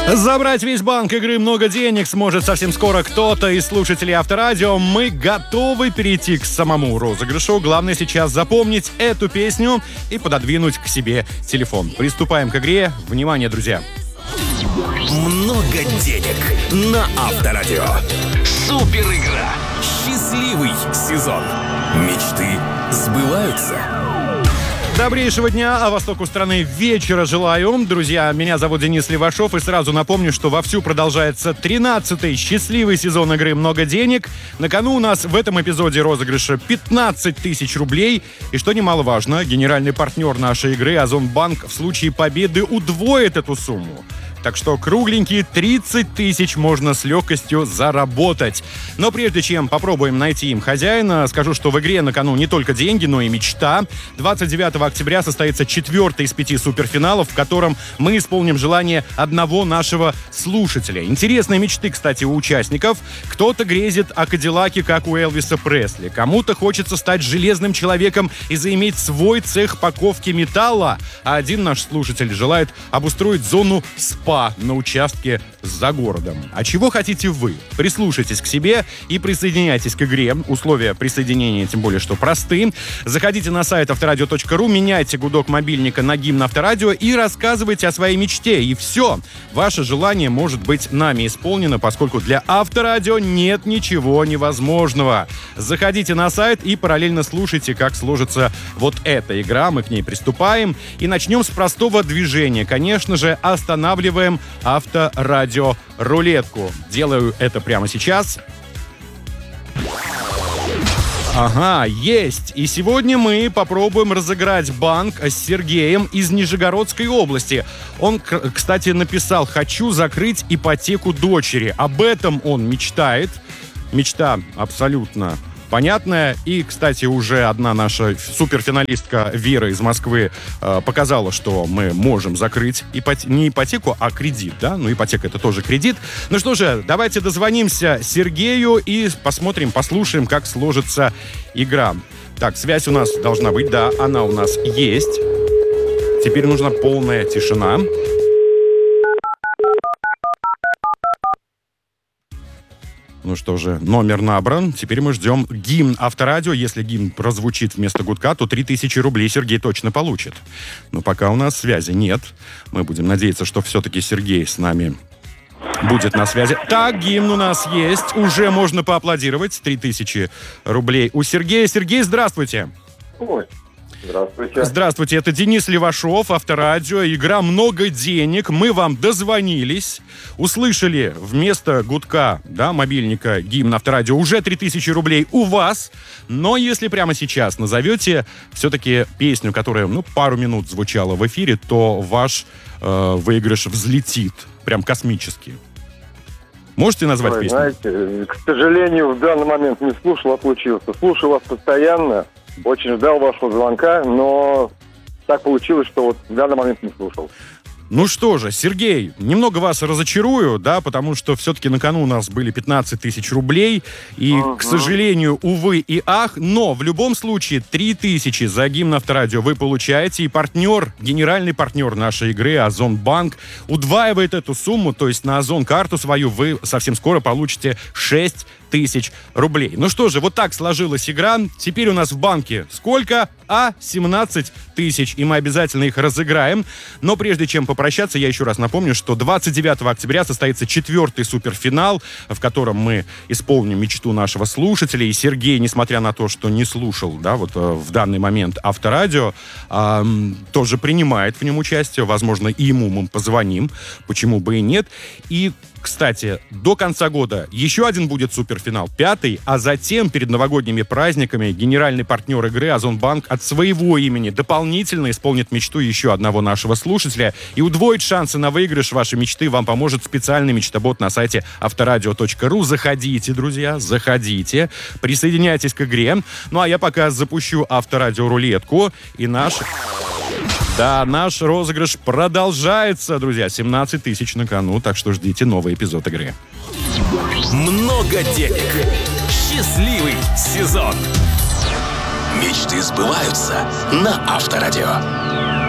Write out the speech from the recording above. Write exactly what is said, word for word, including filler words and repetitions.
Забрать весь банк игры «Много денег» сможет совсем скоро кто-то из слушателей Авторадио. Мы готовы перейти к самому розыгрышу. Главное сейчас запомнить эту песню и пододвинуть к себе телефон. Приступаем к игре. Внимание, друзья. Много денег на Авторадио. Супер игра. Счастливый сезон. Мечты сбываются. Добрейшего дня, а востоку страны вечера желаю. Друзья, меня зовут Денис Левашов, и сразу напомню, что вовсю продолжается тринадцатый счастливый сезон игры «Много денег». На кону у нас в этом эпизоде розыгрыша пятнадцать тысяч рублей. И что немаловажно, генеральный партнер нашей игры Озонбанк в случае победы удвоит эту сумму. Так что кругленькие тридцать тысяч можно с легкостью заработать. Но прежде чем попробуем найти им хозяина, скажу, что в игре на кону не только деньги, но и мечта. двадцать девятого октября состоится четвертый из пяти суперфиналов, в котором мы исполним желание одного нашего слушателя. Интересные мечты, кстати, у участников. Кто-то грезит о Кадиллаке, как у Элвиса Пресли. Кому-то хочется стать железным человеком и заиметь свой цех паковки металла. А один наш слушатель желает обустроить зону спа на участке за городом. А чего хотите вы? Прислушайтесь к себе и присоединяйтесь к игре. Условия присоединения, тем более, что просты. Заходите на сайт авторадио точка ру, меняйте гудок мобильника на гимн Авторадио и рассказывайте о своей мечте. И все. Ваше желание может быть нами исполнено, поскольку для Авторадио нет ничего невозможного. Заходите на сайт и параллельно слушайте, как сложится вот эта игра. Мы к ней приступаем. И начнем с простого движения. Конечно же, останавливаем авторадио-рулетку. Делаю это прямо сейчас. Ага, есть. И сегодня мы попробуем разыграть банк с Сергеем из Нижегородской области. Он, кстати, написал: «Хочу закрыть ипотеку дочери». Об этом он мечтает. Мечта абсолютно понятная. И, кстати, уже одна наша суперфиналистка Вера из Москвы э, показала, что мы можем закрыть ипот... не ипотеку, а кредит, да? Ну, ипотека — это тоже кредит. Ну что же, давайте дозвонимся Сергею и посмотрим, послушаем, как сложится игра. Так, связь у нас должна быть, да, она у нас есть. Теперь нужна полная тишина. Ну что же, номер набран. Теперь мы ждем гимн Авторадио. Если гимн прозвучит вместо гудка, то три тысячи рублей Сергей точно получит. Но пока у нас связи нет. Мы будем надеяться, что все-таки Сергей с нами будет на связи. Так, гимн у нас есть. Уже можно поаплодировать. три тысячи рублей у Сергея. Сергей, здравствуйте. Ой. Здравствуйте. Здравствуйте, это Денис Левашов, Авторадио, игра «Много денег». Мы вам дозвонились, услышали вместо гудка, да, мобильника гимн Авторадио, уже три тысячи рублей у вас. Но если прямо сейчас назовете все-таки песню, которая, ну, пару минут звучала в эфире, то ваш э, выигрыш взлетит прям космически. Можете назвать Ой, песню? Знаете, к сожалению, в данный момент не слушал, отлучился. Слушаю вас постоянно. Очень ждал вашего звонка, но так получилось, что вот в данный момент не слушал. Ну что же, Сергей, немного вас разочарую, да, потому что все-таки на кону у нас были пятнадцать тысяч рублей, и, uh-huh. к сожалению, увы и ах, но в любом случае три тысячи за гимн Авторадио вы получаете, и партнер, генеральный партнер нашей игры Озонбанк удваивает эту сумму, то есть на Озон-карту свою вы совсем скоро получите шесть тысяч рублей. Ну что же, вот так сложилась игра. Теперь у нас в банке сколько? А, семнадцать тысяч. И мы обязательно их разыграем. Но прежде чем попрощаться, я еще раз напомню, что двадцать девятого октября состоится четвертый суперфинал, в котором мы исполним мечту нашего слушателя. И Сергей, несмотря на то, что не слушал, да, вот в данный момент Авторадио, э, тоже принимает в нем участие. Возможно, и ему мы позвоним. Почему бы и нет. И кстати, до конца года еще один будет суперфинал, пятый, а затем перед новогодними праздниками генеральный партнер игры Озонбанк от своего имени дополнительно исполнит мечту еще одного нашего слушателя и удвоит шансы на выигрыш вашей мечты. Вам поможет специальный мечтобот на сайте авторадио точка ру. Заходите, друзья, заходите, присоединяйтесь к игре. Ну а я пока запущу Авторадио-рулетку и наш... Да, наш розыгрыш продолжается, друзья. семнадцать тысяч на кону, так что ждите новый эпизод игры. Много денег. Счастливый сезон. Мечты сбываются на Авторадио.